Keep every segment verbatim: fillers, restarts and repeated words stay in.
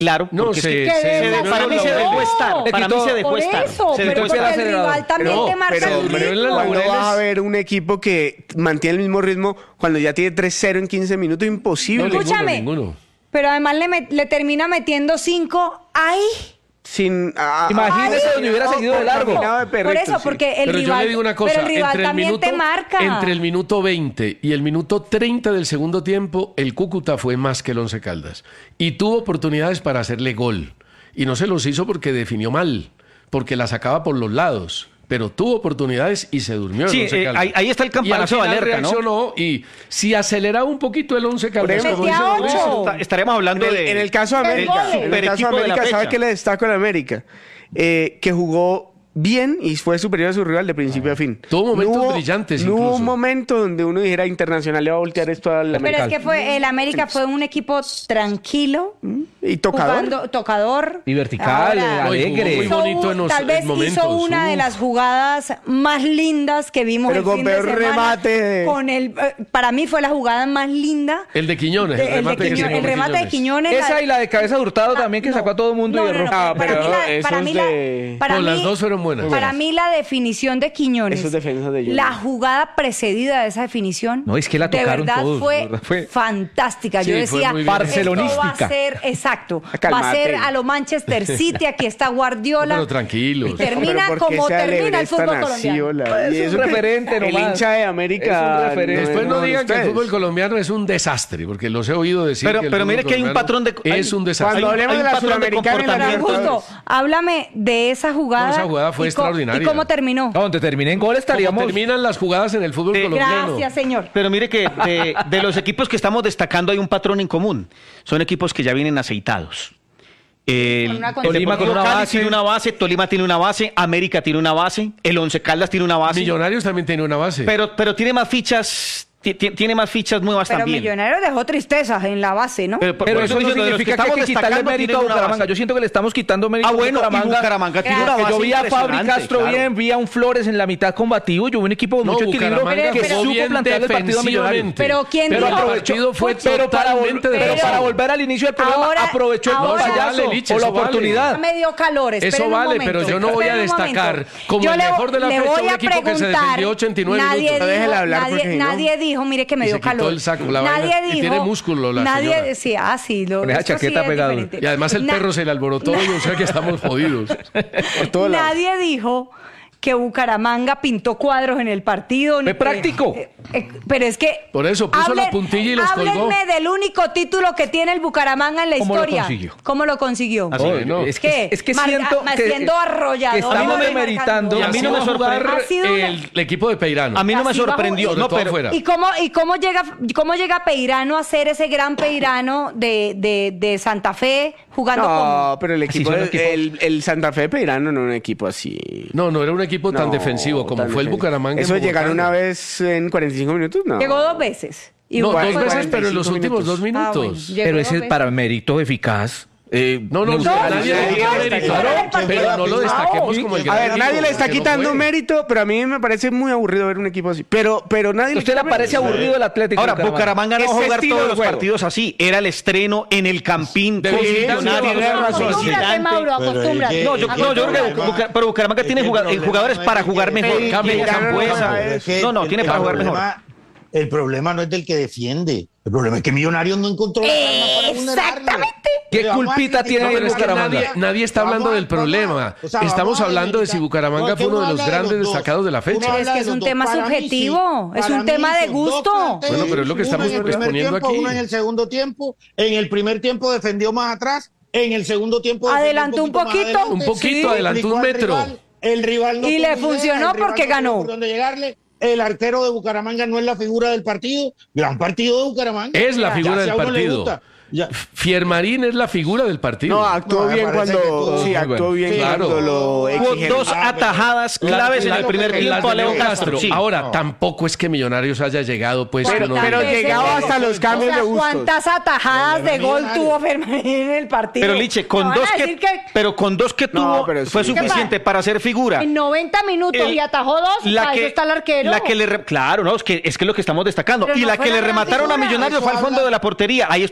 Claro, no se, se, es que se, se, se para mí se dejó estar, para mí se dejó estar. Eso, se pero porque el rival también no, te marca pero, el pero ritmo. ¿cuándo vas a ver un equipo que mantiene el mismo ritmo cuando ya tiene tres cero en quince minutos? Imposible. No, Escúchame, ninguno, ninguno. Pero además le, met, le termina metiendo cinco ahí. Sin, ah, Imagínese ay, donde hubiera no, seguido de largo. de perrito, Por eso, sí. porque el Pero rival, yo le digo una cosa, pero el rival entre el también minuto, te marca. entre el minuto veinte y el minuto treinta del segundo tiempo, el Cúcuta fue más que el Once Caldas. Y tuvo oportunidades para hacerle gol. Y no se los hizo porque definió mal, porque la sacaba por los lados. Pero tuvo oportunidades y se durmió el sí, Once eh, Caldas. ahí, ahí está el campanazo de alerta, reaccionó, ¿no? Y si aceleraba un poquito el Once Caldas, Por como metía dice ocho. Mauricio, Está- Estaríamos hablando En el, de... en el caso de El América, gol. en el caso de Superequipo de la América, ¿sabe fecha. qué le destaco al América? Eh, que jugó bien y fue superior a su rival de principio a fin. Tuvo momentos No hubo- brillantes No hubo incluso. un momento donde uno dijera Internacional le va a voltear esto al Pero América. es que fue el América fue un equipo tranquilo, Y tocador. jugando, tocador. Y vertical, Ahora, No, y jugó alegre. muy hizo bonito un- en los tal vez en momentos. hizo una de Uf. las jugadas más lindas que vimos Pero el con fin de peor semana. remate. Con el, eh, para mí fue la jugada más linda. El de Quiñones, el de- el, de remate que Quiñones, sacó el remate de Quiñones. Esa y la de cabeza de Hurtado también, que no, sacó a todo el mundo no, y erró. no, no, Ah, para pero mí la- esos para mí la- de- para No, mí- las dos fueron buenas. Para mí la definición de Quiñones, Esos defensas de Junior. la jugada precedida de esa definición, No, es que la de tocaron verdad todos, fue, de verdad fue- fantástica. Sí, Yo fue decía, muy bien. esto va a Barcelonística. ser, exacto, va a Cálmate. ser a lo Manchester City, aquí está Guardiola. Pero tranquilos. Y termina Pero ¿por qué como se termina el alebresta fútbol así, colombiano. hola? Es Y un eso que referente El nomás. hincha de América. Es un referente. Después no de digan que el ustedes. fútbol colombiano es un desastre, porque los he oído decir Pero- que el pero fútbol mire que hay un colombiano patrón de- Es hay- un desastre. Cuando Hay- hablemos hay de un la patrón de Sudamericana y la comportamiento. Libertadores. Augusto, háblame de esa jugada. No, esa jugada fue y co- extraordinaria. ¿Y cómo terminó? No, donde termine en gol ¿Cómo estaríamos... terminan las jugadas en el fútbol Eh, colombiano? Gracias, señor. Pero mire que de, de los equipos que estamos destacando hay un patrón en común. Son equipos que ya vienen aceitados. El Con una Tolima con una Cali base. tiene una base, Tolima tiene una base, América tiene una base, el Once Caldas tiene una base. Millonarios también tiene una base. Pero, pero tiene más fichas, ti- ti- tiene más fichas nuevas Pero también. Millonarios dejó tristezas en la base, ¿no? Pero, por- Pero por eso no estoy diciendo, de los significa que hay estamos que quitarle destacando, mérito a tienen una Bucaramanga. base. Yo siento que le estamos quitando mérito Ah, a bueno, y Bucaramanga. Bucaramanga tiene una Porque base yo vi a Fabri impresionante, Castro claro. bien, vi a un Flores en la mitad combativo, yo vi un equipo con No, mucho equilibrio Bucaramanga que pero- supo bien plantearle el partido a Millonarios. defensivamente. Pero ¿quién Pero dijo? el partido fue pero para, vol- totalmente pero defensivo. para volver al inicio del programa, Ahora- aprovechó el ahora- payaso Vale, Liche, o la eso vale. oportunidad. Me dio calores. Eso esperen un vale, momento, pero yo no voy a esperen un destacar momento. como Yo el le- mejor de la le fecha voy un a equipo que se preguntar, defendió ochenta y nueve nadie minutos. dijo, Déjela hablar, nadie, porque si no- nadie dijo, mire que me Y dio se quitó calor. el saco, la nadie vaina. Y dijo, tiene músculo la nadie señora. decía, ah, sí, lo, Con esa esto sí chaqueta es pegado. diferente. Y además el Na- perro se le alborotó y o sea que estamos jodidos. Por todos lados. Nadie dijo que Bucaramanga pintó cuadros en el partido. Fue Eh, práctico. eh, eh, pero es que... Por eso, puso la puntilla y los colgó. Háblenme del único título que tiene el Bucaramanga en la ¿Cómo lo historia. consiguió? ¿Cómo lo consiguió? Así Oh, es. no. Es ¿Qué? que, es que Marca- siento ma- que, siendo arrollador. que estamos marcando. demeritando. Y a mí así no me va a jugar sorprende. Ha sido una- el, el equipo de Peirano. A mí no me Así va sorprendió. jugando. No, Sobre todo pero, afuera. ¿Y cómo, y cómo llega cómo llega Peirano a ser ese gran Peirano de, de, de Santa Fe jugando No, como... pero el equipo, son los el, equipos. el, el Santa Fe Peirano no era un equipo así. No, no era un equipo tan No, defensivo como tan fue el defensivo. Bucaramanga. en Eso de llegar Bogotá. una vez en cuarenta y cinco minutos, no. Llegó dos veces. Y No, jugó dos fue veces, cuarenta y pero en los cinco últimos dos minutos. Ah, bueno, minutos. llegó Pero dos ese es veces. para mérito eficaz. Eh, No, no, no, no, No, nadie no, dijo no, mérito, no, pero- no, pero no lo no, destaquemos no, como el A gran ver, nadie equipo, le está porque no quitando fue. mérito, pero a mí me parece muy aburrido ver un equipo así. Pero, pero nadie ¿Usted le quita parece mérito. aburrido el Atlético? ahora, Bucaramanga no va a Ese jugar estilo todos de los juego. partidos así. Era el estreno en el Campín. De con visitante, Millonarios, tiene razón. Acostúmbrate, visitante. Mauro, acostúmbrate. No, yo, no, yo creo que Buca- pero Bucaramanga tiene juga- eh, jugadores para jugar mejor. Sí, Tiene Peirano Zambuesa. no Es que No, no, el- tiene el para jugar mejor. problema- El problema no es del que defiende. El problema es que Millonarios no encontró la arma para vulnerarlo. Exactamente. ¿Qué Pero vamos a culpita criticar- tiene No, ahí pero es que Bucaramanga? nadie, nadie está hablando Vamos a- del problema. vamos a- o sea, Estamos vamos a hablando de si demeritar. Bucaramanga No, fue uno de uno los habla de grandes los dos. destacados de la Uno fecha. Pero es habla que de es los un dos. tema Para mí, subjetivo, sí. es Para un mí tema de son dos gusto. planteles. Bueno, pero es lo que Uno estamos en el primer exponiendo tiempo, aquí. Uno en el segundo tiempo. En el primer tiempo defendió más atrás. En el segundo tiempo defendió Adelantó un más poquito. adelante. Un poquito, Sí, adelantó un complicó al metro. rival. El rival no Y tuvo le idea, funcionó el rival porque no tuvo ganó. por dónde llegarle. El arquero de Bucaramanga no es la figura del partido. Gran partido de Bucaramanga. Es la Ya, figura si del a uno le partido. gusta. Ya. Fiermarín es la figura del partido. No, actuó No, me bien parece cuando. que tuvo- Sí, muy actuó bueno. bien Sí, claro. cuando lo Hubo exigieron. dos Ah, atajadas pero- claves en la- el primer la- tiempo Las a de Leo Leo Castro. Sí. Ahora, No. tampoco es que Millonarios haya llegado, pues. Pero- que uno- pero ¿Cuántas llegaba veces- hasta los cambios o sea, de gustos. ¿cuántas atajadas de gol Millonario. tuvo Fermín en el partido? Pero Liche, con ¿Me van dos a que, decir que pero con dos que No, tuvo pero sí. fue ¿Qué suficiente pasa? para hacer figura. en noventa minutos El- y atajó dos, para eso está el arquero. la que le re- claro, no, es que es que es lo que estamos destacando. Pero y no la fue que la le gran remataron a figura. Millonarios Eso fue al fondo habla- de la portería. Ahí estuvo la gran Eso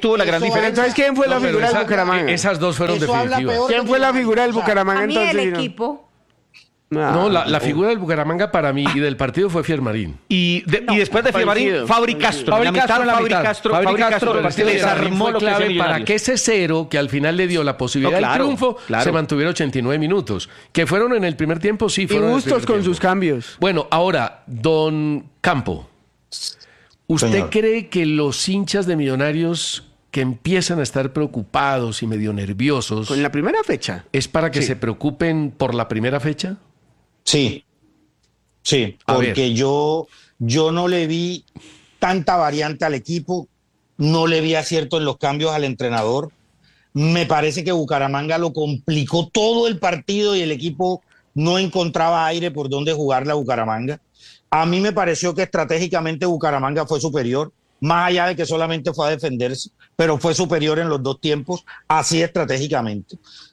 pero habla- entonces, ¿quién fue la No, pero figura esa- del Bucaramanga? Esas dos fueron Eso habla definitivas. peor ¿Quién fue la figura del Bucaramanga A mí entonces? el no? equipo. Ah, No, la, la figura del Bucaramanga para mí y del partido fue Fiermarín. Y, de- y después de Fiermarín, coincido, Fabri coincido. Castro. Fabri En la Castro mitad, en la Fabri mitad. Castro, Fabri Fabri Castro, Castro el partido desarmó Fiermarín fue lo que es clave para Millonarios. que ese cero, que al final le dio la posibilidad No, claro, del triunfo, claro. se mantuviera ochenta y nueve minutos. Que fueron en el primer tiempo, sí, Y fueron en el gustos primer con tiempo. sus cambios. Bueno, ahora, don Campo, ¿usted Señor. cree que los hinchas de Millonarios que empiezan a estar preocupados y medio nerviosos Con la primera fecha. es para que se preocupen por la primera fecha? Sí, sí, A porque ver. yo, yo no le vi tanta variante al equipo, no le vi acierto en los cambios al entrenador. Me parece que Bucaramanga lo complicó todo el partido y el equipo no encontraba aire por donde jugarle a Bucaramanga. A mí me pareció que estratégicamente Bucaramanga fue superior, más allá de que solamente fue a defenderse, pero fue superior en los dos tiempos, así estratégicamente.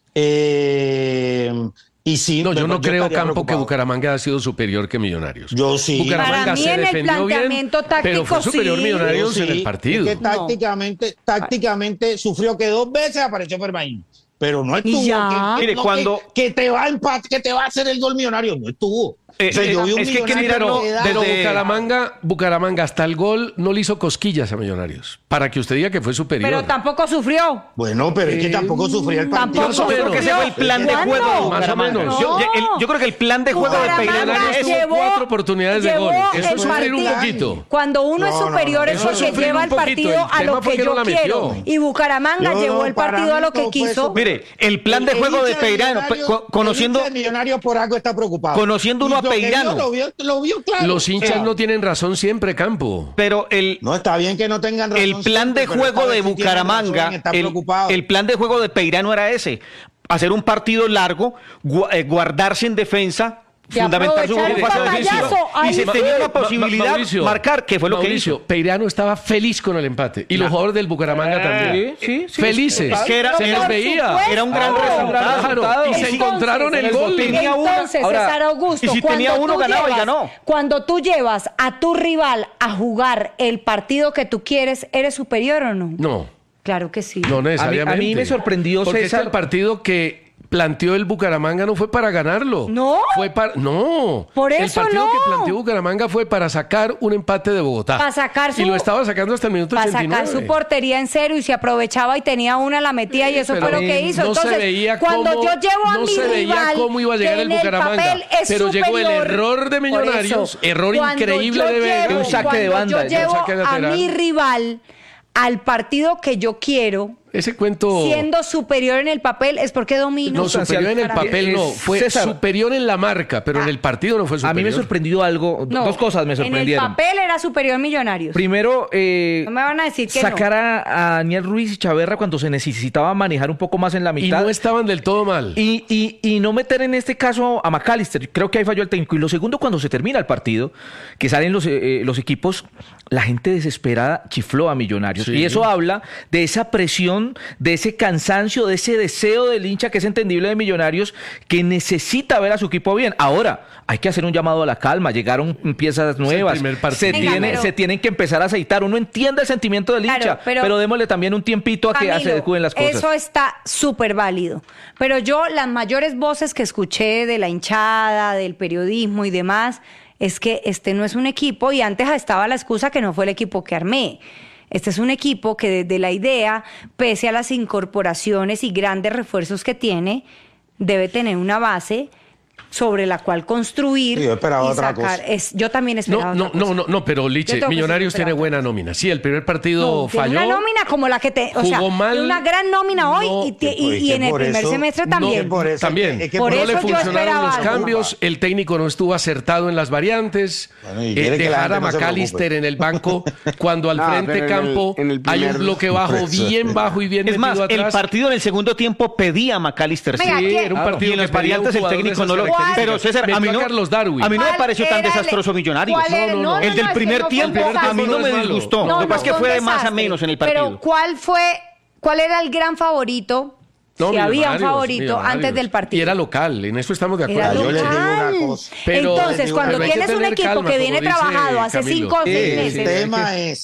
Eh, y sí, No, yo me- no creo, estaría Campo, que preocupado. Bucaramanga ha sido superior que Millonarios. Yo sí. Bucaramanga Para mí se en el defendió bien, planteamiento pero táctico, fue superior sí. Millonarios Sí, en el partido. es que tácticamente, tácticamente sufrió que dos veces apareció Fermaín. Pero no estuvo. ya. Que, que- Mire, no, cuando- que, que te va a empate, que te va a hacer el gol Millonario. No estuvo. Eh, O sea, eh, yo vi un es que hay que Millonario mirarlo que da- Pero desde- Bucaramanga, Bucaramanga hasta el gol no le hizo cosquillas a Millonarios. Para que usted diga que fue superior. Pero tampoco sufrió. Bueno, pero es que tampoco sufría el partido. Tampoco Yo creo que ese fue el plan de ¿Cuándo? juego de Más o Bucaramanga. menos. Yo, yo- el- yo creo que el plan de juego de Bucaramanga Peirano Millonarios es tuvo cuatro oportunidades de llevó gol. Eso el es sufrir un partido. poquito. Cuando uno es No, no, superior no, es eso porque es sufrir lleva un el poquito. partido El a tema lo fue que que no yo la quiero. metió. Y Bucaramanga Yo llevó no, el para partido a mí lo que no fue quiso. eso. Mire, el plan de El juego de hincha Peirano, Millonarios- co- conociendo, el hincha de Millonarios por algo está preocupado. conociendo uno Y a lo que Peirano. vio, Lo vio, lo vio claro. Los hinchas O sea, no tienen razón siempre, Campo. pero el, No, está bien que no tengan razón. el plan de siempre, pero juego esta de vez sí tienen Bucaramanga, razón, están el, preocupados. el plan de juego de Peirano era ese, hacer un partido largo, gu- eh, guardarse en defensa, Y fundamentar su aprovechar juego el fase pantallazo, ofensivo. Y ahí se sí. tenía una Ma- Ma- posibilidad Mauricio, marcar, que fue lo Mauricio, que hizo. Peirano estaba feliz con el empate. Y los jugadores del Bucaramanga también. Sí, sí, sí. Felices. Es que era- se era- les veía. era un gran Claro. resultado. Claro, y se Entonces, encontraron el gol. Tenía una- Entonces, ahora, César Augusto, y si cuando tenía uno, tú ganaba y llevas- ganó. Cuando tú llevas a tu rival a jugar el partido que tú quieres, ¿eres superior o no? No, Claro que sí. no necesariamente. A mí- a mí me sorprendió, Porque César. es que el partido que planteó el Bucaramanga no fue para ganarlo. ¿No? Fue para no. Por el eso partido no. que planteó Bucaramanga fue para sacar un empate de Bogotá. Para sacar su- Y lo estaba sacando hasta el minuto Para ochenta y nueve. sacar su portería en cero y se aprovechaba y tenía una, la metía y eso Pero fue lo que hizo. no se Entonces, veía cuando cómo- yo llevo a no mi se veía rival, cómo iba a llegar que el en Bucaramanga, papel es pero llegó el superior, error de por Millonarios, eso, error cuando increíble yo de Vega. llevo- Un saque de cuando banda, yo un llevo saque a lateral. mi rival al partido que yo quiero, Ese cuento siendo superior en el papel, es porque domino. no superior en el Para mí. papel no, Eh, fue César. superior en la marca, pero en el partido no fue superior. A mí me sorprendió algo, No, dos cosas me En el sorprendieron. papel era superior Millonarios. Primero, eh, No me van a decir que sacar no. a, a Daniel Ruiz y Chaverra cuando se necesitaba manejar un poco más en la Y mitad. no estaban del todo mal. Y, y- y no meter en este caso a McAllister. Creo que ahí falló el técnico. Y lo segundo, cuando se termina el partido, que salen los, eh, los equipos, la gente desesperada chifló a Millonarios. Sí. Y eso habla de esa presión, de ese cansancio, de ese deseo del hincha que es entendible de Millonarios, que necesita ver a su equipo bien. Ahora, hay que hacer un llamado a la calma. Llegaron piezas nuevas. primer partido. Se, Venga, tiene- pero- se tienen que empezar a aceitar. Uno entiende el sentimiento del Claro, hincha, pero- pero, démosle también un tiempito a que Camilo, se adecúen las cosas. Eso está súper válido. Pero yo, las mayores voces que escuché de la hinchada, del periodismo y demás, es que este no es un equipo, y antes estaba la excusa que no fue el equipo que armé. Este es un equipo que desde la idea, pese a las incorporaciones y grandes refuerzos que tiene, debe tener una base sobre la cual construir. Sí, yo esperaba y otra sacar. cosa. Es, yo también esperaba No, no, otra cosa. no, no, no, pero Yo Liche, tengo que Millonarios ser tiene otra buena cosa. nómina. Sí, el primer partido No, tiene falló. una nómina como la que te. O sea, Jugó mal. tiene una gran nómina hoy No, y, ti- y- pues, y que en el por primer eso- semestre no, también. que por eso- También. es que Por no eso le yo funcionaron esperaba los algo. cambios, el técnico no estuvo acertado en las variantes. Bueno, y eh, quiere que la dejar a gente no se McAllister preocupe. en el banco cuando al No, frente pero en el- campo en el hay un primer- bloque bajo, Eso. bien bajo y bien Es más, metido el atrás. partido en el segundo tiempo pedía a McAllister. Venga, sí. ¿quién? Era un Claro. partido Y en las que pedía un variantes el jugador de técnico esas no lo... características. Pero César, a mí Metió no, a Carlos Darwin. a mí no me ¿Cuál pareció tan era el- desastroso Millonarios. cuál era- No, no, no. El del es que primer no fue tiempo un a mí no me desastre. disgustó. No, Lo que no, pasa es que fue un fue de más a desastre. menos en el partido. Pero ¿cuál fue, cuál era el gran favorito? No, si había un Millonarios, favorito Millonarios. antes del partido. Y era local, en eso estamos de acuerdo. Era Yo les digo local. una cosa. Pero- Entonces, les cuando digo- pero hay que tienes un tener equipo calma, que viene como dice trabajado hace Camilo. cinco o seis El meses. tema es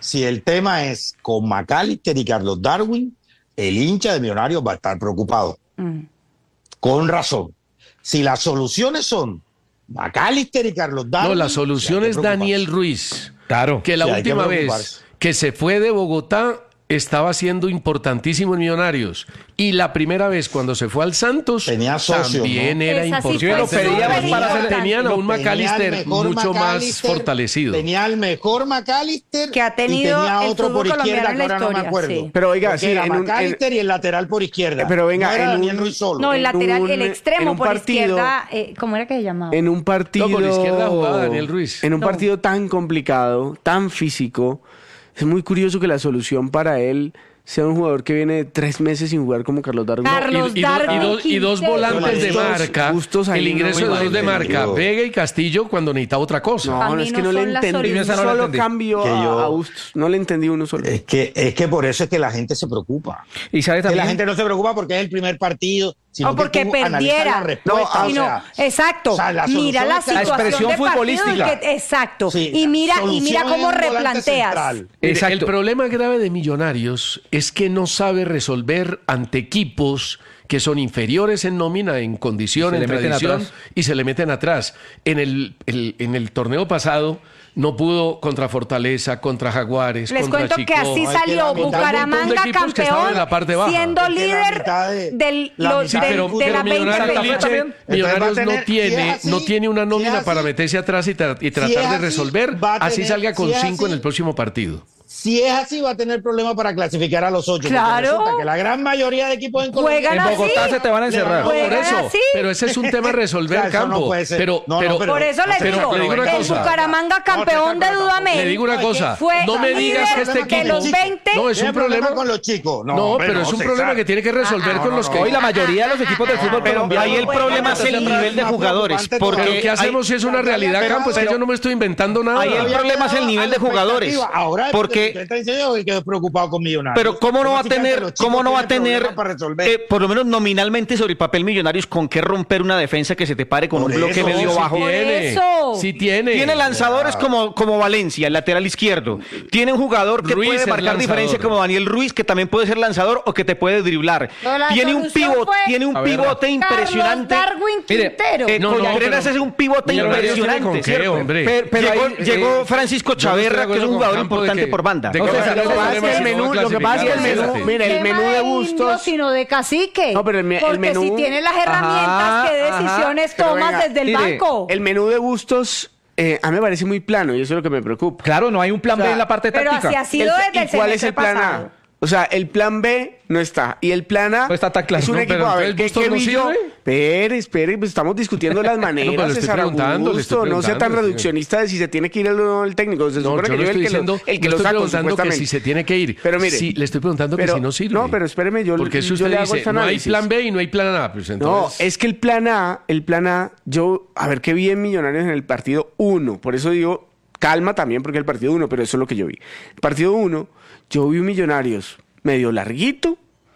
si el tema es con McAllister y Carlos Darwin, el hincha de Millonarios va a estar preocupado. Mm. Con razón. Si las soluciones son McAllister y Carlos Darwin... No, la solución es Daniel Ruiz. Claro. Que la sí, última que vez que se fue de Bogotá estaba siendo importantísimo en Millonarios. Y la primera vez cuando se fue al Santos tenía socio, también ¿no? era Esa sí importante. fue Lo pedíamos súper para hacer- importante. tenían a un Tenía el McAllister mejor mucho más McAllister, fortalecido. Tenía el mejor McAllister Que ha tenido y tenía el otro por fútbol izquierda colombiano que en la ahora no me historia, acuerdo. sí. Pero oiga, Porque sí, era en un- McAllister en- y el lateral por izquierda. Pero venga, no era en un- Daniel Ruiz solo. No, el En lateral, un- el en extremo un por partido- izquierda, eh, ¿cómo era que se llamaba? En un partido... No, por izquierda jugaba Daniel Ruiz. En un No. partido tan complicado, tan físico, es muy curioso que la solución para él sea un jugador que viene de tres meses sin jugar como Carlos Darwin. Carlos y, y do- y Darwin do- y dos Quintero. volantes de Bustos- marca. Bustos ahí el no ingreso me de dos de entendió. marca. Vega y Castillo cuando necesitaba otra cosa. No, Pa' no, mí es no que no le son la entendí un solución. solo entendí. cambio Que a, yo- a Bustos. No le entendí uno solo. Es que, es que por eso es que la gente se preocupa. Y sabe Que también... la gente no se preocupa porque es el primer partido, sino O porque que tú analizas perdiera. la respuesta, No, o Y no, sea, exacto. o sea, la mira solución la está- La situación expresión de partido y futbolística. que- exacto. Sí, y la mira y solución mira es cómo un volante replanteas. central. Mire, Exacto. el problema grave de Millonarios es que no sabe resolver ante equipos que son inferiores en nómina, en condición, Y se en le meten tradición, atrás. y se le meten atrás. En el, el- en el torneo pasado no pudo contra Fortaleza, contra Jaguares, Les contra cuento Chico. que así hay que salió la mitad- Bucaramanga un montón de equipos que estaban campeón, en la parte baja. siendo Es que la líder mitad de- del, la los- mitad del- pero, de pero la Millonarios, veinte Santa Fe veinte. también. Millonarios Entonces va a no tener- tiene, si es así, no tiene una si nómina es para así, meterse atrás y, tra- y si tratar es de así, resolver, va a así tener- salga con si es cinco en así, el próximo partido. Si es así, va a tener problemas para clasificar a los ocho. porque Claro. resulta que la gran mayoría de equipos en Colombia... Juegan En Bogotá así. se te van a encerrar. No, por Juegan eso, así. pero ese es un tema a resolver, O sea, eso Campo. no puede ser. Pero, No, no, pero, pero- Por eso les pero digo, le digo una el cosa. Bucaramanga campeón de Dudamel Le digo una No, cosa. es fue No me digas líder que este de equipo. los veinte. No, es Tiene un problema. con los chicos. No, No, hombre, pero no, es un César. problema que tiene que resolver Ah, con no, los no, que. no. Hoy la mayoría de los equipos del fútbol Pero colombiano... ahí el bueno, problema es el entonces, nivel de más jugadores, preocupante porque Pero ¿qué todavía. hacemos si es una realidad, pero- Campo? Es que pero- yo no me estoy inventando nada. Ahí el Había problema es el quedado nivel a la de jugadores, expectativa. Ahora porque- usted está diciendo que quedó preocupado con Millonarios. Pero cómo no va a Así que tener, los chicos cómo no va a tienen tener, problemas para resolver. eh, por lo menos nominalmente sobre el papel Millonarios, con qué romper una defensa que se te pare con Por un bloque eso, medio sí bajo. Por tiene. eso. Sí tiene. Tiene lanzadores como, como Valencia, el lateral izquierdo. Tiene un jugador que Ruiz puede es marcar lanzador. diferencia como Daniel Ruiz, que también puede ser lanzador o que te puede driblar. No, la Tiene un solución pivot, fue tiene un A ver, pivote impresionante. Carlos Darwin Mire, Quintero. Eh, No, con no, Contreras pero- es un pivote Millonarios tiene impresionante, con qué, ¿cierto? hombre. Pero- pero llegó ahí, eh, llegó Francisco yo no estoy Chaverra, de que es acuerdo un con jugador Campo importante de que- por banda. de No, que o va a sea, ser lo que un pasa es problema que el si no menú- lo que pasa es que el menú- clasificamos, mira, el Tema menú de de Bustos- indio, sino de cacique. No, pero el me- el Porque menú- si tiene las herramientas, Ajá, ¿qué ajá. decisiones Pero tomas venga, desde el mire, banco? El menú de Bustos eh, a mí me parece muy plano y eso es lo que me preocupa. Claro, no hay un plan O sea, B en la parte Pero táctica. así ha sido El- desde el ¿Y cuál es semestre el plan pasado. A? O sea, el plan B no está. Y el plan A No está tan claro. es un No, equipo. pero A ver, entonces ¿qué, Bustos qué no vi yo? sirve. Espere, espere, pues estamos discutiendo las maneras. No, pero le estoy César preguntando, le estoy Augusto, no sea tan preguntando, reduccionista de si se tiene que ir el, el técnico. Se No, supone yo que no yo estoy el que lo, diciendo, el que no lo estoy saco, preguntando que supuestamente. si se tiene que ir. Pero mire, Sí, le estoy preguntando pero- que si no sirve. No, pero espéreme, yo, Porque si yo usted le hago dice, este no hay análisis. plan B y no hay plan A, pues No, entonces... es que el plan A, el plan A, yo, a ver qué vi en Millonarios en el partido uno. Por eso digo, calma también, porque el partido uno, pero eso es lo que yo vi. El partido uno, yo vi un Millonarios medio larguito,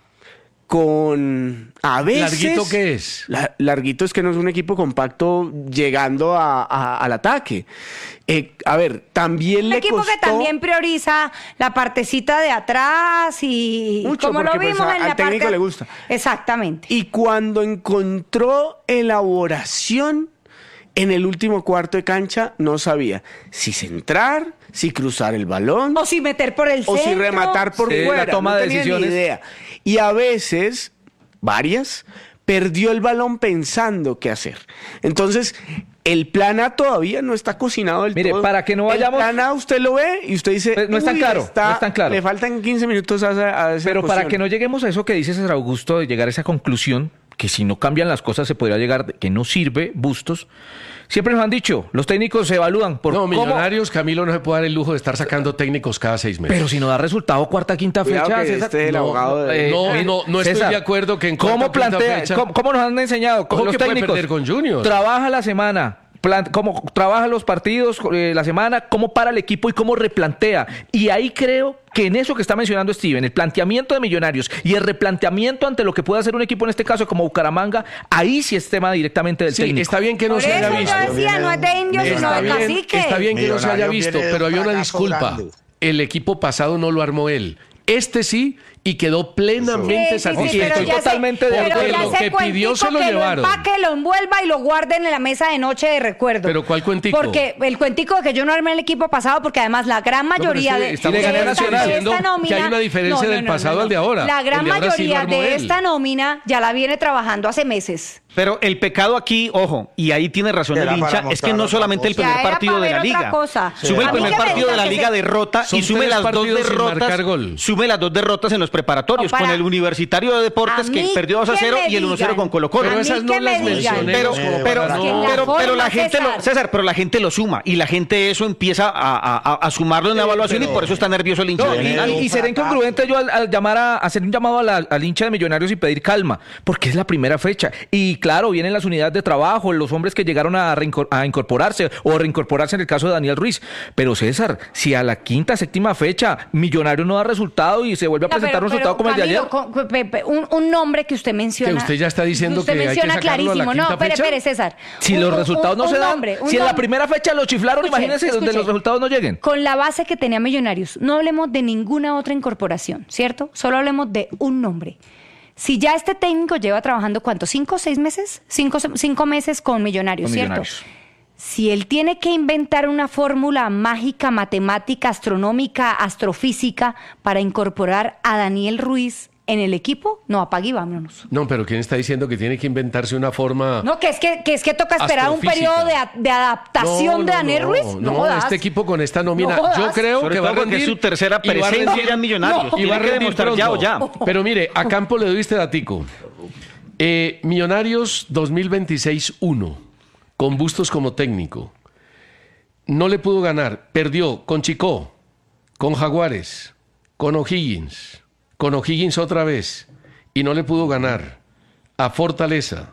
con a veces... ¿Larguito qué es? La- larguito es que no es un equipo compacto llegando a- a- al ataque. Eh, a ver, también Un le equipo costó... que también prioriza la partecita de atrás y Mucho, como lo porque, pues, vimos a- en al la técnico parte... le gusta. Exactamente. Y cuando encontró elaboración en el último cuarto de cancha, no sabía si centrar, si cruzar el balón O si meter por el o centro. si rematar por Sí, la fuera. toma no de tenía ni decisiones. idea. Y a veces, varias, perdió el balón pensando qué hacer. Entonces, el plan A todavía no está cocinado del Mire, todo. para que no vayamos- El plan A usted lo ve y usted dice... Pues no es tan "Uy, claro, está- no es tan claro". Le faltan quince minutos a esa, a esa Pero para cuestión. que no lleguemos a eso que dice César Augusto, de llegar a esa conclusión, que si no cambian las cosas se podría llegar, que no sirve Bustos, siempre nos han dicho, los técnicos se evalúan por No, cómo... Millonarios, Camilo no se puede dar el lujo de estar sacando técnicos cada seis meses. Pero si no da resultado cuarta, quinta Cuidado fecha, que César, este es el no, abogado de- eh, No, mire, no, no estoy César, de acuerdo que en ¿cómo cuarta o quinta plantea, fecha- cómo, cómo nos han enseñado ¿Cómo los que puede técnicos? perder con Junior? Trabaja la semana, plan- cómo trabaja los partidos, eh, la semana, cómo para el equipo y cómo replantea. Y ahí creo que en eso que está mencionando Steven, el planteamiento de Millonarios y el replanteamiento ante lo que puede hacer un equipo en este caso como Bucaramanga, ahí sí es tema directamente del Sí, técnico. está bien que no Por se eso haya yo visto. decía, no es de indios, sino Está de bien, cacique. está bien que no se haya Millonarios visto, viene de pero un había una fracaso disculpa. grande. el equipo pasado no lo armó él. Este sí, y quedó plenamente Sí, sí, sí, satisfecho. pero ya totalmente sé- de pero acuerdo. ya Lo sé que pidió cuentico se lo que llevaron. Lo empaque, lo envuelva y lo guarden en la mesa de noche de recuerdo. ¿Pero cuál cuentico? Porque el cuentico de que yo no armé el equipo pasado, porque además la gran mayoría No, pero es que de, estamos de esta, diciendo de esta nómina... que hay una diferencia del pasado al de ahora. La gran El de ahora sí lo mayoría armó de él. esta nómina ya la viene trabajando hace meses. Pero el pecado aquí, ojo, y ahí tiene razón Era el para hincha, es que mostrar no otra solamente el cosa. primer Ya era partido para de la ver otra liga. cosa. Sume el A mí primer que me partido de digan la que liga se- derrota Son y sume tres las dos partidos sin marcar derrotas. gol. Sume las dos derrotas en los preparatorios, No, para- con el Universitario de Deportes A que mí perdió dos a que cero me y el uno cero digan. con Colo Colo. Pero A mí esas no que las me digan. mencioné. Pero, como pero, para Es que no- la pero, forma, pero la gente César. lo, César, pero la gente lo suma y la gente eso empieza a, a- a sumarlo en la evaluación y por eso está nervioso el hincha. No, del y, Milán. y- y será incongruente yo al, al llamar a, a hacer un llamado a la- al hincha de Millonarios y pedir calma, porque es la primera fecha. Y claro, vienen las unidades de trabajo, los hombres que llegaron a, reincor- a incorporarse o reincorporarse en el caso de Daniel Ruiz. Pero César, si a la quinta, séptima fecha Millonarios no da resultado y se vuelve a No, presentar pero- un resultado pero, como el de ayer. Camilo, con- pe- pe- un, un nombre que usted menciona. Que usted ya está diciendo usted que hay que menciona sacarlo a la clarísimo. quinta No, espere, fecha. espere, César. Si Un- los un- resultados no un se dan, nombre, un si en la nombre. primera fecha lo chiflaron, Escuche, imagínense donde escuche. los resultados no lleguen. Con la base que tenía Millonarios, no hablemos de ninguna otra incorporación, ¿cierto? Solo hablemos de un nombre. Si ya este técnico lleva trabajando, ¿cuánto? ¿Cinco o seis meses? Cinco, cinco meses con Millonarios, Con ¿cierto? Millonarios. Si él tiene que inventar una fórmula mágica, matemática, astronómica, astrofísica para incorporar a Daniel Ruiz en el equipo, no, apague y vámonos. No, pero ¿quién está diciendo que tiene que inventarse una forma? No, que es que, que es que toca esperar un Astrofísica. periodo de, a- de adaptación No, de no, Daniel no, Ruiz. No, jodas. este equipo con esta nómina, No jodas. yo creo Sobre que va a todo porque rendir. es su tercera y va a presencia rendir- ya en Millonarios. Y va a Tiene que rendir demostrar ya o pronto. ya. Pero mire, a Campo le doy este datico. Eh, Millonarios dos mil veintiséis uno, con Bustos como técnico. No le pudo ganar. Perdió con Chicó, con Jaguares, con O'Higgins, con O'Higgins otra vez. Y no le pudo ganar a Fortaleza,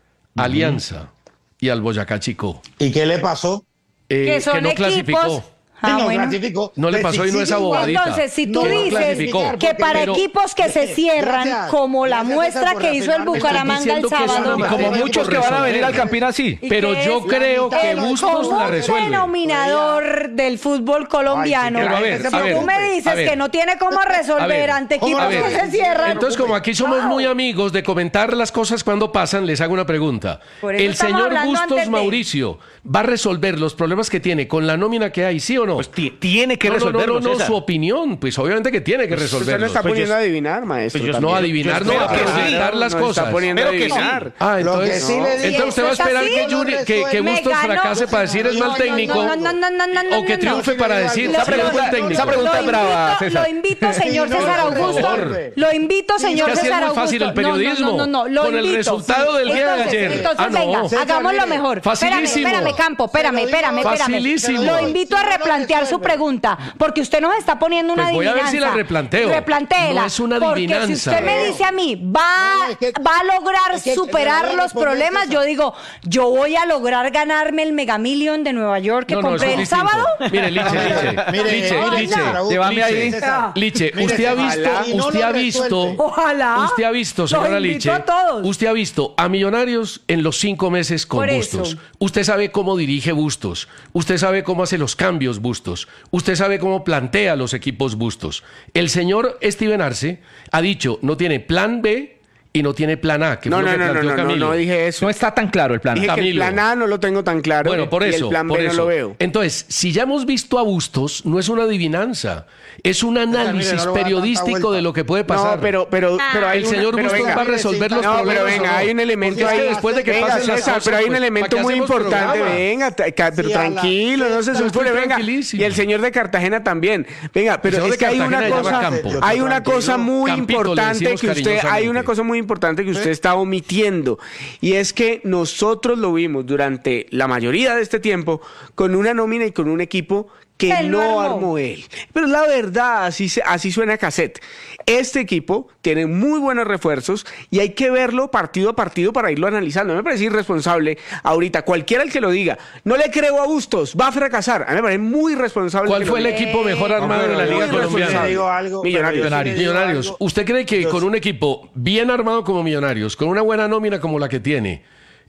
Alianza y al Boyacá Chicó. ¿Y qué le pasó? Eh, que son que no equipos. clasificó. Ah, no bueno. clasificó. No le Pues pasó y no sí, es sí, abobadita. Entonces, si tú No dices clasificó. que para Pero- equipos que se cierran, Gracias. como la Gracias, muestra César, por que hizo el reafirmarme. Bucaramanga el Estoy diciendo que es sábado. una Y como materia muchos por que van a venir resolver. al Campín así. ¿Y Pero qué yo es? creo que Pero Bustos la Como resuelve. denominador del fútbol colombiano. Ay, sí, Pero a ver, que la a gente ver, Tú me dices a ver. que no tiene cómo A resolver ver, ante ¿cómo equipos a que ver? se cierran. Entonces, como aquí somos Wow. muy amigos de comentar las cosas cuando pasan, les hago una pregunta. Por eso ¿El estamos señor hablando Bustos antes de- Mauricio va a resolver los problemas que tiene con la nómina que hay, sí o no? Pues ti- tiene que no, no, resolverlo, no, no, no, César. su opinión, pues obviamente que tiene que Usted no resolverlo. está Pues yo- poniendo a adivinar, maestro. pues yo- también. No adivinar, no, espero a que sí. presentar las no cosas. está poniendo a Espero que sí. adivinar. Ah, Lo que entonces, sí le digo- entonces usted va a ¿Eso es esperar así? que, Yuri- que, que Me Bustos ganó. fracase para decir es No, mal no, técnico No, no, no, no, no, no, o que no, triunfe no. para decir Lo- es Esa pregunta, mal técnico. esa pregunta es Lo brava, invito, César. lo invito, señor Sí, no, César por Augusto. favor. Lo invito, señor Es que así César es muy Augusto. fácil el No, periodismo. No, no, no, no, lo Con el invito. resultado del día de Entonces, ayer. Entonces, Ah, no. venga, César, hagámoslo mire, mejor. facilísimo. Espérame, espérame, Campo, espérame, Se lo digo, espérame, espérame. facilísimo. Lo invito a replantear su pregunta, porque usted nos está poniendo una Pues voy a ver adivinanza. si la replanteo. Replantéela. No es una Porque si adivinanza. usted me dice a mí, va, No, es que- va a lograr es que- superar le voy a los responder, problemas, César. yo digo, yo voy a lograr ganarme el Mega Million de Nueva York que No, no, compré eso el es distinto. sábado. Mire, Liche, Liche, Mire, Liche, mire, Liche, César Augusto, Llévame ahí. César, Liche, mire, usted ha César, visto, si no usted lo ha visto, resuelve, Ojalá. usted ha visto, Los señora invito Liche, a todos. usted ha visto a Millonarios en los cinco meses con Por eso. Bustos. Usted sabe cómo dirige Bustos, usted sabe cómo hace los cambios Bustos, usted sabe cómo plantea los equipos Bustos. El señor Steven Arce ha dicho, no tiene plan B y no tiene plan A, que No, fue no, lo que no, no, planteó no, no, Camilo. no dije eso. No está tan claro el plan. Dije que el Camilo. plan A no lo tengo tan claro. Bueno, por y eso, el plan por B eso. no lo veo. Entonces, si ya hemos visto a Bustos, no es una adivinanza, es un análisis mire, no le voy a dar tanta periodístico vuelta. de lo que puede pasar. No, pero, pero, pero hay el una- señor pero Bustos venga. va a resolver los No, problemas. pero ¿o venga, no? hay un elemento Porque es que ahí. después de que venga, pasen las César, cosas, pero hay un pues, elemento ¿para qué muy hacemos importante. programa? Venga, ta- ca- pero Sí, a la- tranquilo, no se Estoy sulfure, venga. tranquilísimo. Y el señor de Cartagena también. Venga, pero señor es de que hay Cartagena una llama cosa, Campo. hay una Tranquilo. cosa muy Campito, le importante decimos que usted, hay cariñosamente. una cosa muy importante que usted está omitiendo y es que nosotros lo vimos durante la mayoría de este tiempo con una nómina y con un equipo que Él no no armó. armó él. Pero la verdad, así, se- así suena cassette. Este equipo tiene muy buenos refuerzos y hay que verlo partido a partido para irlo analizando. Me parece irresponsable ahorita, cualquiera el que lo diga, no le creo a Bustos, va a fracasar. A mí me parece muy irresponsable. ¿Cuál que lo fue el diga. equipo mejor armado de la pero Liga yo sí le Colombiana? digo algo, pero Millonarios. yo sí le digo Millonarios. algo. ¿Usted cree que Yo con sí- un equipo bien armado como Millonarios, con una buena nómina como la que tiene,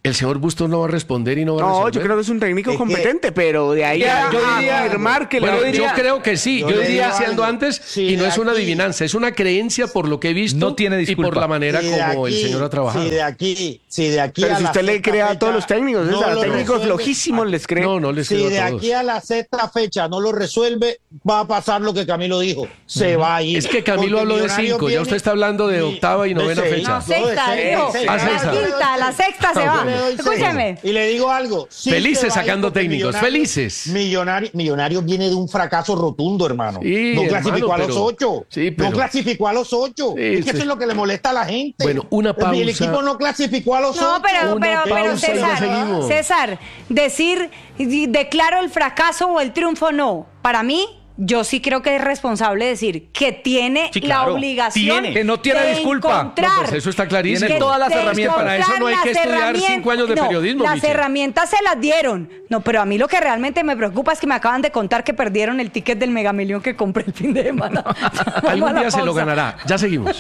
el señor Bustos no va a responder y no va a No, resolver. yo creo que es un técnico Es que- competente, pero de ahí Ya, a yo diría- afirmar que Bueno, la- yo creo que sí, yo yo, le diría digo siendo algo. antes Sí, y no de es una aquí- adivinanza, es una creencia por lo que he visto No tiene y disculpa. por la manera Si de como el aquí- señor ha trabajado. Si de aquí, si de aquí Pero a si la usted le sexta cree a fecha todos los técnicos, no o sea, lo técnicos resuelve, flojísimos les cree. No, no les Si creo de a todos. aquí a la sexta fecha no lo resuelve, va a pasar lo que Camilo dijo. Se va a ir. Es que Camilo Porque habló de Millonarios cinco, ya viene- usted está hablando de octava y de novena seis. fecha. No, sexta, de dijo. seis. Ah, La sexta. quinta, la sexta se Yo va. le doy seis. Escúcheme. Y le digo algo. sí Felices se va a ir sacando porque técnicos, Millonarios- felices. Millonarios, Millonarios viene de un fracaso rotundo, hermano. Sí, no hermano, clasificó a los pero- ocho. sí, pero- No clasificó a los ocho. Sí, es que sí. eso es lo que le molesta a la gente. Bueno, una El pausa. equipo no clasificó a los ocho. No, pero, Una pero, pero pausa y ya César, seguimos. César, decir, y- declaro el fracaso o el triunfo, no. Para mí, yo sí creo que es responsable decir que tiene Sí, la claro, obligación tiene. Que no tiene de disculpa. encontrar- No, pues eso está clarísimo. Tiene todas las de herramientas. Para eso no hay que encontrar estudiar las cinco años de no, periodismo, Las Michel. herramientas se las dieron. No, pero a mí lo que realmente me preocupa es que me acaban de contar que perdieron el ticket del Megamillón que compré el fin de semana. Vamos a Algún la día se lo pausa. ganará. Ya seguimos.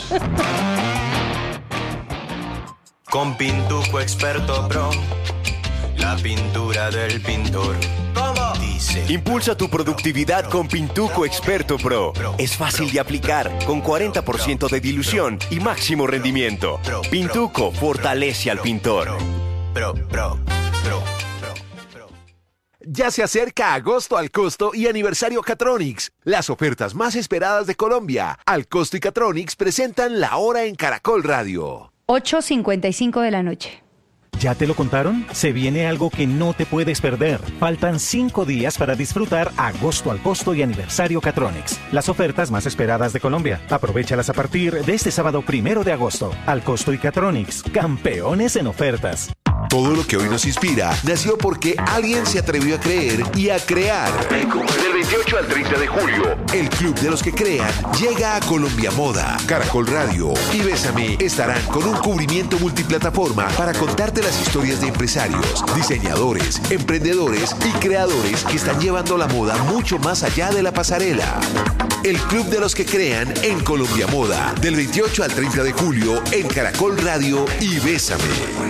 Con Pintuco Experto Pro, la pintura del pintor. ¿Cómo? Dice. Impulsa tu productividad con Pintuco Experto Pro. Es fácil de aplicar, con cuarenta por ciento de dilución y máximo rendimiento. Pintuco fortalece al pintor. Pro, pro, pro, pro, pro. Ya se acerca agosto al costo y aniversario Catronics, las ofertas más esperadas de Colombia. Al costo y Catronics presentan La Hora en Caracol Radio. ocho cincuenta y cinco de la noche. ¿Ya te lo contaron? Se viene algo que no te puedes perder. Faltan cinco días para disfrutar agosto al costo y aniversario Catronics. Las ofertas más esperadas de Colombia. Aprovéchalas a partir de este sábado primero de agosto. Al costo y Catronics, campeones en ofertas. Todo lo que hoy nos inspira nació porque alguien se atrevió a creer y a crear. Del veintiocho al treinta de julio, el Club de los que Crean llega a Colombia Moda. Caracol Radio y Bésame estarán con un cubrimiento multiplataforma para contarte las historias de empresarios, diseñadores, emprendedores y creadores que están llevando la moda mucho más allá de la pasarela. El Club de los que Crean en Colombia Moda. Del veintiocho al treinta de julio en Caracol Radio y Bésame.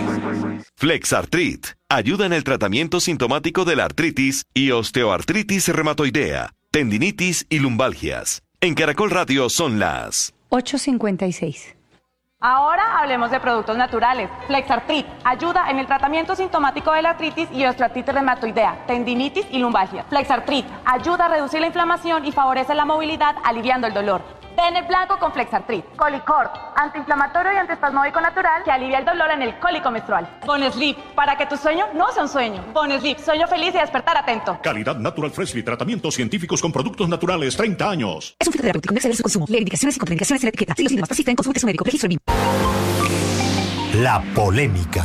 Flexartrit ayuda en el tratamiento sintomático de la artritis y osteoartritis reumatoidea, tendinitis y lumbalgias. En Caracol Radio son las ocho cincuenta y seis. Ahora hablemos de productos naturales. Flexartrit ayuda en el tratamiento sintomático de la artritis y osteoartritis reumatoidea, tendinitis y lumbalgia. Flexartrit ayuda a reducir la inflamación y favorece la movilidad, aliviando el dolor. Ven el blanco con Flexartrit. Colicort, antiinflamatorio y antiespasmódico natural que alivia el dolor en el cólico menstrual. Bonesleep, para que tu sueño no sea un sueño. Bonesleep, sueño feliz y despertar atento. Calidad Natural Freshly, tratamientos científicos con productos naturales, treinta años. Es un fitoterapéutico, no exceder su consumo. Leer indicaciones y contraindicaciones en la etiqueta. Si los síntomas persisten, consulte a su médico. Registro B I M. La polémica.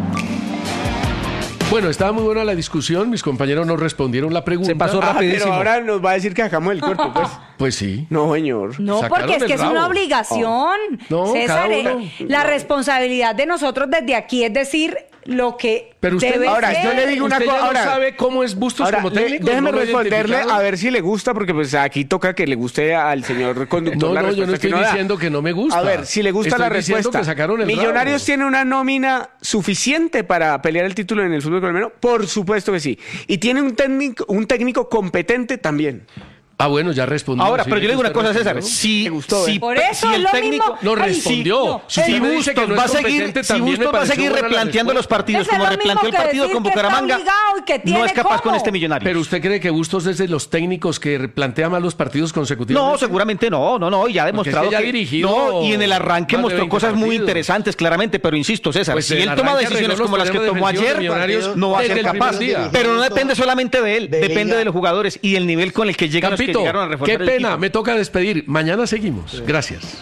Bueno, estaba muy buena la discusión, mis compañeros no respondieron la pregunta. Se pasó Ah, rapidísimo. pero ahora nos va a decir que sacamos el cuerpo, pues. Pues sí. No, señor. No, Sacaron porque es el que es rabo. una obligación. No, César, cada eh, uno. la responsabilidad de nosotros desde aquí es decir lo que Pero usted, debe ahora, ser. yo le digo una usted cosa. ya no Ahora, sabe cómo es Bustos ahora, como de- técnico. déjeme ¿no lo ha responderle identificado? a ver si le gusta, porque pues aquí toca que le guste al señor conductor No, la no, yo no respuesta estoy que no da. diciendo que no me gusta. A ver, si le gusta Estoy la diciendo respuesta. que sacaron el ¿Millonarios rabo. tiene una nómina suficiente para pelear el título en el fútbol colombiano? Por supuesto que sí. Y tiene un técnico, un técnico competente también. Ah, bueno, ya respondió. Ahora, sí, pero yo le digo una usted cosa, César. respondió. Si, Me gustó, si, ¿eh? Por eso si es el lo técnico, mismo. No Ay, respondió. sí, no. Si usted si me dice que Bustos no va a es seguir, competente, si también me Bustos va a pareció seguir buena la replanteando los respuesta. partidos Eso es como lo replanteó el mismo que partido decir con que está Bucaramanga, obligado y que no tiene es capaz con cómo. este Millonario. Pero usted cree que Bustos es de los técnicos que plantea mal los partidos consecutivos. No, seguramente no, no, no, y ya ha Porque es demostrado que ya ha dirigido no, y en el arranque más de mostró veinte cosas muy partidos. interesantes, claramente, pero insisto, César, Pues si el él toma arranque decisiones arregló como los las que problemas tomó defensivos ayer, de Millonarios no va a desde ser el primer capaz. día. Pero no depende solamente de él, De depende Liga. de los jugadores y el nivel con el que llegan los que Campito, llegaron a reforzar qué el pena, equipo. me toca despedir. Mañana seguimos. Gracias.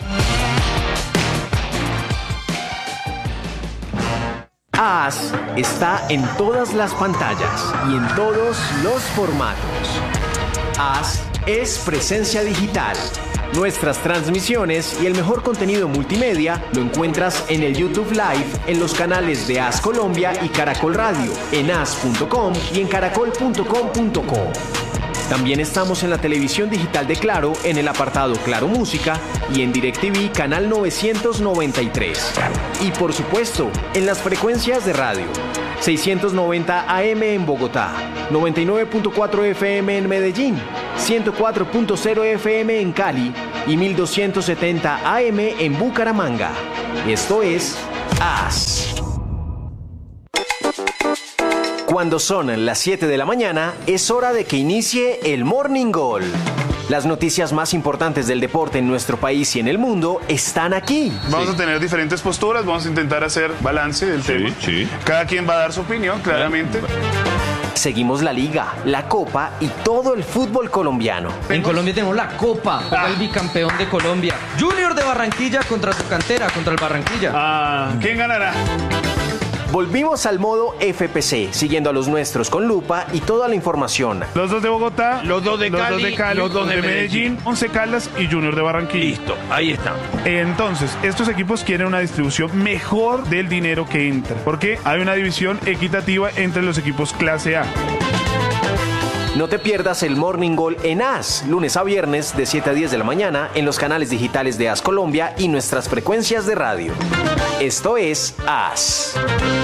As está en todas las pantallas y en todos los formatos. As es presencia digital. Nuestras transmisiones y el mejor contenido multimedia lo encuentras en el YouTube Live, en los canales de As Colombia y Caracol Radio, en as punto com y en caracol punto com punto co. También estamos en la televisión digital de Claro, en el apartado Claro Música y en DirecTV canal novecientos noventa y tres. Y por supuesto, en las frecuencias de radio. seiscientos noventa A M en Bogotá, noventa y nueve punto cuatro F M en Medellín, ciento cuatro punto cero F M en Cali y mil doscientos setenta A M en Bucaramanga. Esto es A S. Cuando son las siete de la mañana, es hora de que inicie el Morning Goal. Las noticias más importantes del deporte en nuestro país y en el mundo están aquí. Vamos sí. a tener diferentes posturas, vamos a intentar hacer balance del sí, tema. Sí. Cada quien va a dar su opinión, claramente. Seguimos la Liga, la Copa y todo el fútbol colombiano. En Colombia tenemos la Copa, ah. el bicampeón de Colombia. Junior de Barranquilla contra su cantera, contra el Barranquilla. Ah, ¿quién ganará? Volvimos al modo F P C, siguiendo a los nuestros con lupa y toda la información. Los dos de Bogotá, los dos de, los Cali, dos de Cali, los dos de, de Medellín, Medellín, Once Caldas y Junior de Barranquilla. Listo, ahí está. Entonces, estos equipos quieren una distribución mejor del dinero que entra, porque hay una división equitativa entre los equipos clase A. No te pierdas el Morning Goal en A S, lunes a viernes de siete a diez de la mañana en los canales digitales de A S Colombia y nuestras frecuencias de radio. Esto es A S.